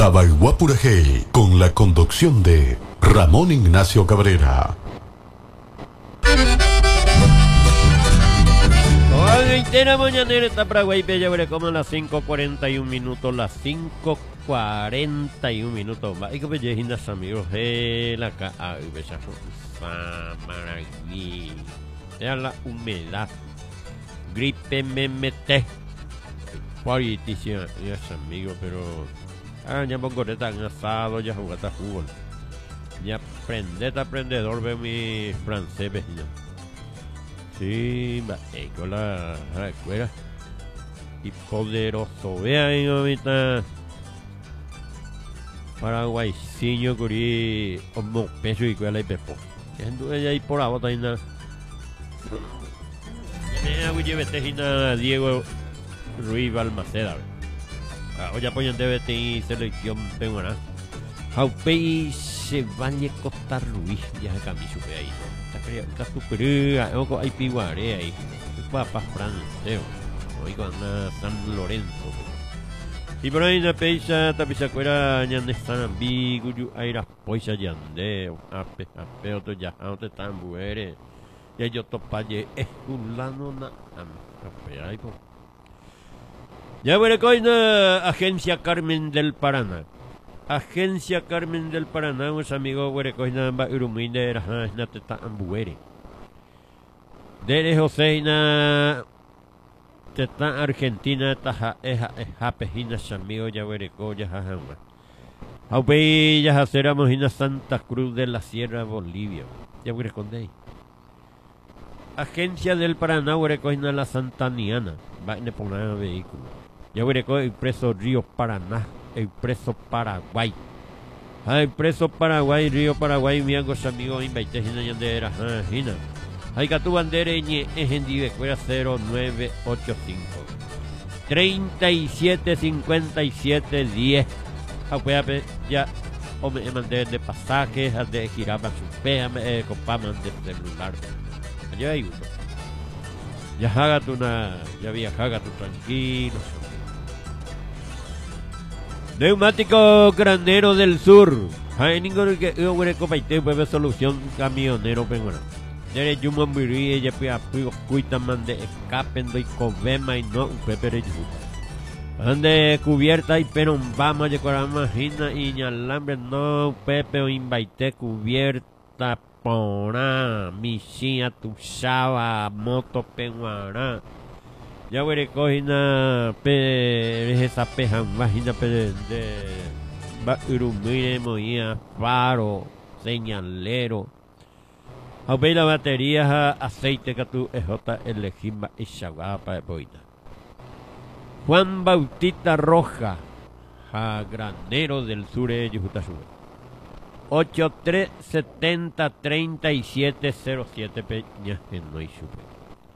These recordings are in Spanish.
Tabaiguapurajey, con la conducción de Ramón Ignacio Cabrera. Entera mañanera está Paraguay, ya veré como a las 5:41 minutos, las 5:41 minutos. Y que bellejinas amigos de la caja, Maravilla. Ya la humedad, gripe me mete. Cuaritísima, ya amigos, pero ya pongo tan asado, ya jugaste fútbol. Ya aprendedor, veo mi francés vecino. Sí, con la escuela. Y poderoso, vean ahorita. Paraguayciño, curí, como peso y cuela y pepo. Ya ahí por la bota y nada. Ya me llevé Diego Ruiz Balmaceda. Hoy apoyan DBT y selección peruana. Jaupey se vale Costa Ruiz, ya se cambió su ahí. Está super, hay piguaré ahí. Papá francés, hoy con San Lorenzo. Y por ahí una peisa, tapizacuera, ñande están ambiguo, hay las poisas yande, ape, otro ya, otro tan buere. Y yo topalle, es un lano na, ahí por. Ya veré coina, Agencia Carmen del Paraná. Agencia Carmen del Paraná, unos amigos huerecoina va urumine na teta ambuere. Dere Joseina teta Argentina taja eja pejina amigos ya huereco ya jajama. Aupe ya haceramos en Santa Cruz de la Sierra Bolivia. Ya huerecondei. Agencia del Paraná huerecoina la Santaniana. Va en poner vehículo. Ya huereco el preso Río Paraná. El preso Paraguay. El preso Paraguay, Río Paraguay, mi amigos, invité a Yandera, Gina. Hay que tu bandera en Dive, 0985 375710. Ya, o me mandé de pasajes, de giraba su pea, me copaman de celular. Allá hay uno. Ya haga tu ya viajaga tu tranquilo. Neumático Granero del Sur. Hay ningún que yo voy a compartir pues solución camionero penguana. Dere yo me ella pues cuita man de escape y covema y no un pepe ande cubierta y pero vamos a corar imagina y alambre no pepe o invite cubierta pona misia tu chava moto penguana. Ya voy a coger una esa peja, imagina de urumire, moía, faro, señalero. A ver la batería, aceite que tú es elegimba y chagua para boina. Juan Bautista Roja, a Granero del Sur de Yujutasur. 8370-3707 peñas en no hay super.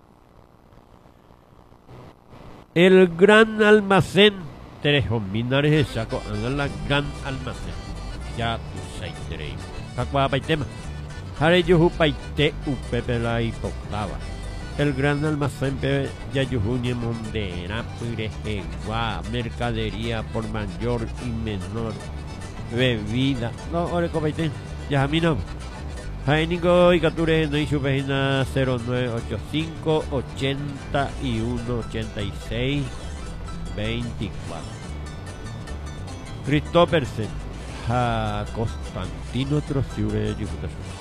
El Gran Almacén Terejo Minares de Saco, en la Gran Almacén. Ya tú sabes, Terejo. Cacuá Paitema. Jare Yuhu Paite, Upepe la hipoctava. El Gran Almacén ya Yujuñe Mondera, Pirejegua, mercadería por mayor y menor, bebida. No, Oreco Paite, ya a mí no. Jainigo y Cature no hizo página 0985 81 86 24. Christophersen a Constantino Trociure de Yucatán.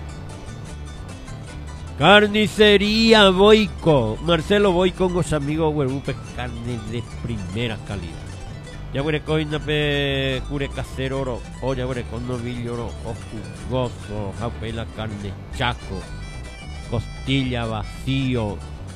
Carnicería Boico. Marcelo Boico con los amigos Huerupe, carne de primera calidad. Ya voy a coina pe cure casero oro, o ya voy a con novillo oro, o jugoso, japela carne chaco, costilla vacío,